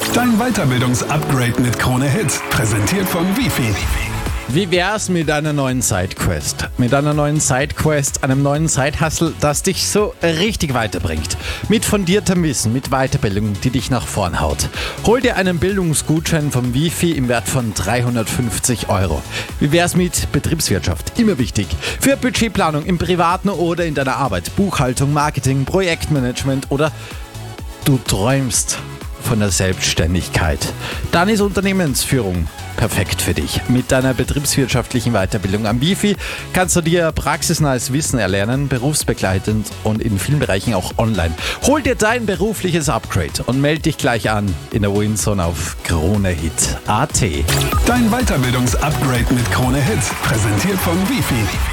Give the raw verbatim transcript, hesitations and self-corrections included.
Dein Weiterbildungsupgrade mit Krone Hit. Präsentiert von Wifi. Wie wär's mit einer neuen Sidequest? Mit einer neuen Sidequest, einem neuen Sidehustle, das dich so richtig weiterbringt. Mit fundiertem Wissen, mit Weiterbildung, die dich nach vorn haut. Hol dir einen Bildungsgutschein vom Wifi im Wert von dreihundertfünfzig Euro. Wie wär's mit Betriebswirtschaft? Immer wichtig. Für Budgetplanung im Privaten oder in deiner Arbeit. Buchhaltung, Marketing, Projektmanagement oder du träumst von der Selbstständigkeit. Dann ist Unternehmensführung perfekt für dich. Mit deiner betriebswirtschaftlichen Weiterbildung am Wifi kannst du dir praxisnahes Wissen erlernen, berufsbegleitend und in vielen Bereichen auch online. Hol dir dein berufliches Upgrade und melde dich gleich an in der Winzone auf kronehit punkt at. Dein Weiterbildungsupgrade mit Krone Hit. Präsentiert von Wifi.